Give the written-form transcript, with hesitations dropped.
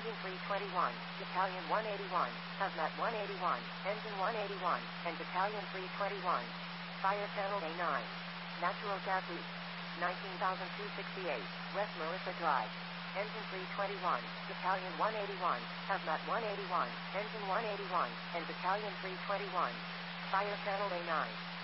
Engine 321, Battalion 181, Hazmat 181, Engine 181, and Battalion 321. Fire Channel A9. Natural gas leak. 19,268, West Marissa Drive. Engine 321, Battalion 181, Hazmat 181, Engine 181, and Battalion 321. Fire Channel A9.